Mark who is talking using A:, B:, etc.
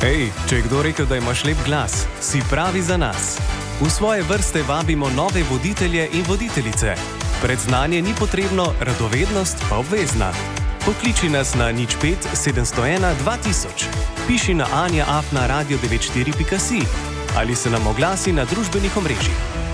A: Hej, če je kdo rekel, da imaš lep glas, si pravi za nas. V svoje vrste vabimo nove voditelje in voditeljice. Predznanje ni potrebno, radovednost pa obvezna. Pokliči nas na 05 701 2000, piši na anja@radio94.si ali se nam oglasi na družbenih omrežjih.